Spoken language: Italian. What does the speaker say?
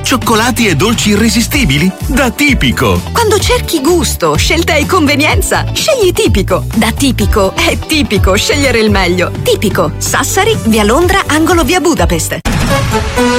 Cioccolati e dolci irresistibili? Da Tipico! Quando cerchi gusto, scelta e convenienza, scegli Tipico. Da Tipico è tipico scegliere il meglio. Tipico, Sassari, via Londra, angolo via Budapest.